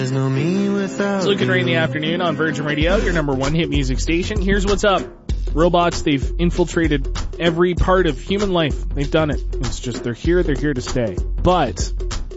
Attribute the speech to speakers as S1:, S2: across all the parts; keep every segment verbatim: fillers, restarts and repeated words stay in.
S1: There's no me without
S2: It's Luke and Ray in the afternoon on Virgin Radio, your number one hit music station. Here's what's up. Robots, they've infiltrated every part of human life. They've done it. It's just they're here, they're here to stay. But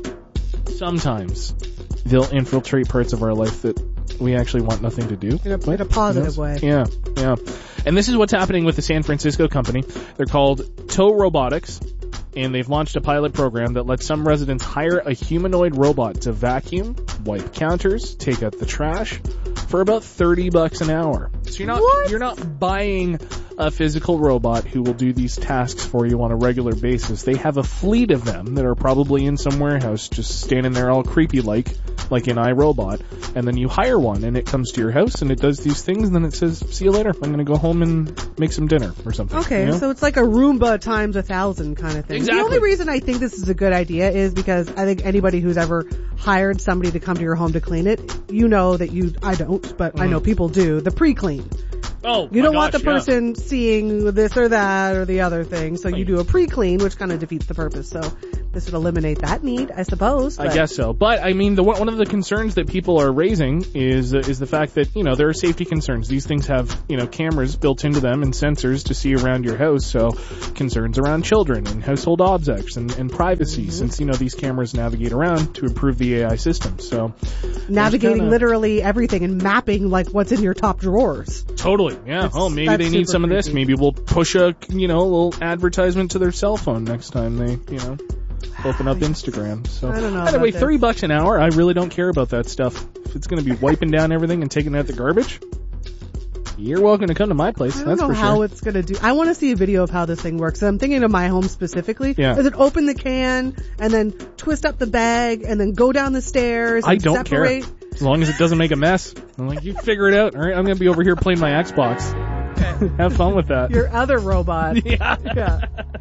S2: sometimes they'll infiltrate parts of our life that we actually want nothing to do.
S3: In a, in a positive way.
S2: Yeah, yeah. And this is what's happening with the San Francisco company. They're called Toe Robotics. And they've launched a pilot program that lets some residents hire a humanoid robot to vacuum, wipe counters, take out the trash for about thirty bucks an hour. So you're not
S3: What?
S2: you're not buying a physical robot who will do these tasks for you on a regular basis. They have a fleet of them that are probably in some warehouse just standing there all creepy like like in iRobot, and then you hire one and it comes to your house and it does these things and then it says, "See you later. I'm going to go home and make some dinner," or something.
S3: Okay,
S2: you know?
S3: so it's like a Roomba times a thousand kind of thing.
S2: Exactly.
S3: The only reason I think this is a good idea is because I think anybody who's ever hired somebody to come to your home to clean it, you know that you, I don't, but mm. I know people do, the pre-clean.
S2: Oh,
S3: you don't
S2: my
S3: want
S2: gosh,
S3: the person
S2: yeah.
S3: seeing this or that or the other thing, so you do a pre-clean, which kind of defeats the purpose. So this would eliminate that need, I suppose. But.
S2: I guess so. But I mean, the one of the concerns that people are raising is uh, is the fact that, you know, there are safety concerns. These things have, you know, cameras built into them and sensors to see around your house. So concerns around children and household objects and, and privacy, mm-hmm. since, you know, these cameras navigate around to improve the A I system. So
S3: navigating
S2: kinda...
S3: literally everything and mapping like what's in your top drawers.
S2: Totally. Yeah.
S3: It's,
S2: oh, maybe they need some
S3: creepy.
S2: of this. Maybe we'll push a, you know, a little advertisement to their cell phone next time they, you know, open up Instagram. So
S3: I don't know.
S2: By the way,
S3: this.
S2: thirty bucks an hour, I really don't care about that stuff. If it's going to be wiping down everything and taking out the garbage, you're welcome to come to my place.
S3: I don't
S2: That's
S3: know
S2: for
S3: how
S2: sure.
S3: it's going to do. I want to see a video of how this thing works. I'm thinking of my home specifically.
S2: Yeah.
S3: Does it open the can and then twist up the bag and then go down the stairs and
S2: I don't
S3: separate?
S2: care. As long as it doesn't make a mess. I'm like, you figure it out. All right, I'm going to be over here playing my Xbox. Have fun with that.
S3: Your other robot.
S2: Yeah.
S3: Yeah.